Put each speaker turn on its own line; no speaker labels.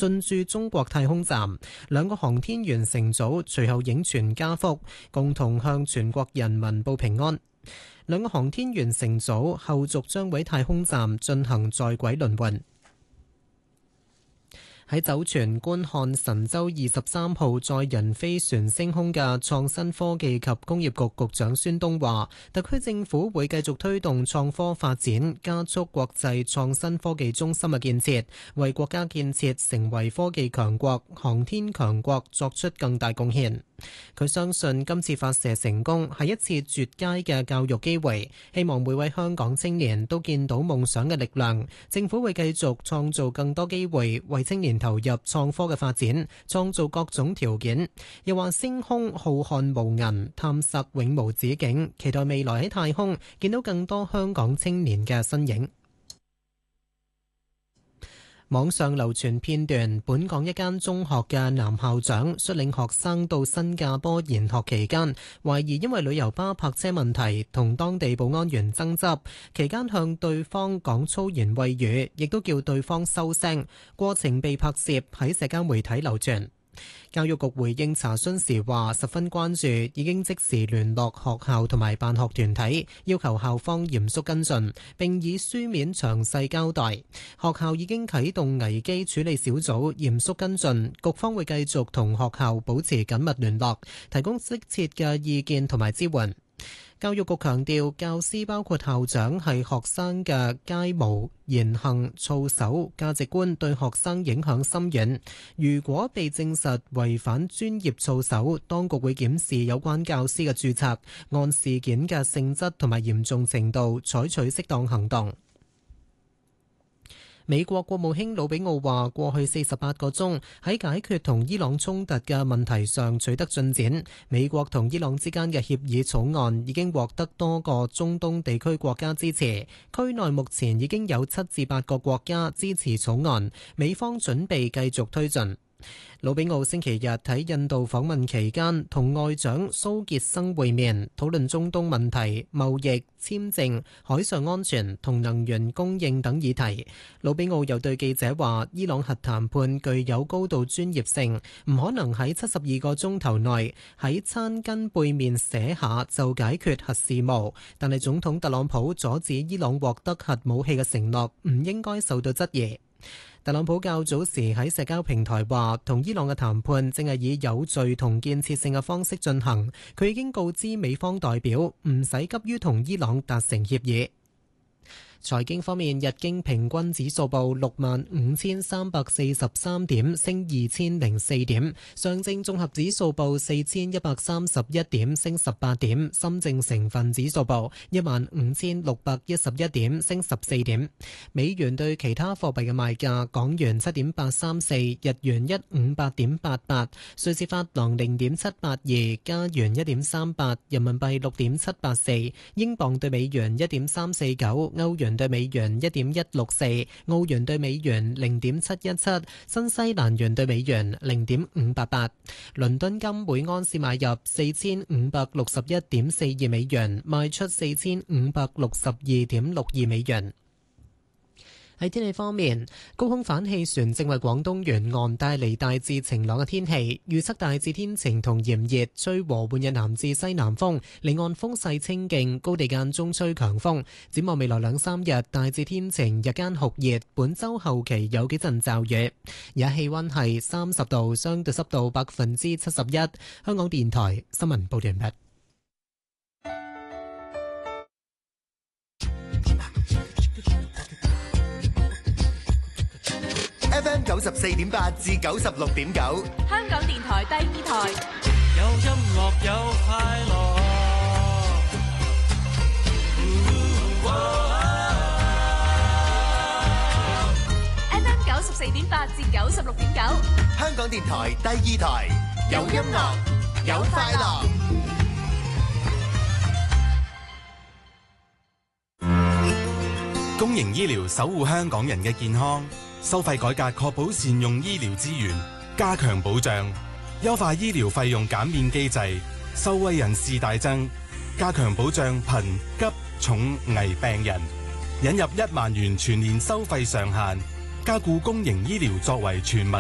進駐中國太空站。兩個航天員乘組隨後影全家福，共同向全國人民報平安。兩個航天員乘組後續將喺太空站進行在軌輪換。喺酒泉觀看神舟23號載人飛船升空嘅創新科技及工業局局長孫東話，特區政府會繼續推動創科發展，加速國際創新科技中心嘅建設，為國家建設成為科技強國、航天強國作出更大貢獻。佢相信今次發射成功係一次絕佳嘅教育機會，希望每位香港青年都見到夢想嘅力量。政府會繼續創造更多機會，為青年投入創科嘅發展，創造各種條件。又話星空浩瀚無垠，探索永無止境，期待未來喺太空見到更多香港青年嘅身影。網上流傳片段，本港一間中學嘅男校長率領學生到新加坡研學期間，懷疑因為旅遊巴泊車問題同當地保安員爭執，期間向對方講粗言穢語，亦都叫對方收聲，過程被拍攝喺社交媒體流傳。教育局回應查詢時話，十分關注，已經即時聯絡學校同埋辦學團體，要求校方嚴肅跟進，並以書面詳細交代。學校已經啟動危機處理小組，嚴肅跟進，局方會繼續同學校保持緊密聯絡，提供適切嘅意見同埋支援。教育局強調，教師包括校長係學生嘅楷模、言行、操守、價值觀對學生影響深遠。如果被證實違反專業操守，當局會檢視有關教師嘅註冊，按事件嘅性質同埋嚴重程度採取適當行動。美國國務卿魯比奧話，過去48個鐘喺解決同伊朗衝突嘅問題上取得進展。美國同伊朗之間嘅協議草案已經獲得多個中東地區國家支持，區內目前已經有7至8個國家支持草案，美方準備繼續推進。魯比奧星期日喺印度訪問期間，同外長蘇傑生會面，討論中東問題、貿易、簽證、海上安全同能源供應等議題。魯比奧又對記者話，伊朗核談判具有高度專業性，唔可能喺72個鐘頭內喺餐巾背面寫下就解決核事務，但係總統特朗普阻止伊朗獲得核武器嘅承諾唔應該受到質疑。特朗普較早時喺社交平台話，同伊朗嘅談判正係以有序同建設性嘅方式進行。佢已經告知美方代表唔使急於同伊朗達成協議。財經方面，日經平均指數報65,343點，升2004點；上證綜合指數報4131點，升18點；深證成分指數報15,611點，升14點。美元對其他貨幣嘅賣價：港元7.834，日元158.88，瑞士法郎0.782，加元1.38，人民幣6.784，英鎊對美元1.349，歐元對美元1.164，澳元對美元0.717，新西蘭元對美元0.588。倫敦金每安士買入4561.42美元，賣出4562.62美元。喺天氣方面，高空反氣旋正為廣東沿岸帶嚟大致晴朗嘅天氣，預測大致天晴同炎熱，吹和緩嘅南至西南風，離岸風勢清勁，高地間中吹強風。展望未來2-3日，大致天晴，日間酷熱，本週後期有幾陣驟雨。而家氣溫係30度，相對濕度71%。香港電台新聞報道完畢。
FM 94.8至96.9，
香港電台第2台。
有音樂有快樂。
FM 94.8至96.9，
香港電台第2台。有音樂有快樂。
公營醫療守護香港人嘅健康。收費改革確保善用醫療資源，加強保障，優化醫療費用減免機制，受惠人士大增，加強保障貧急重危病人，引入1萬元全年收費上限，加固公營醫療作為全民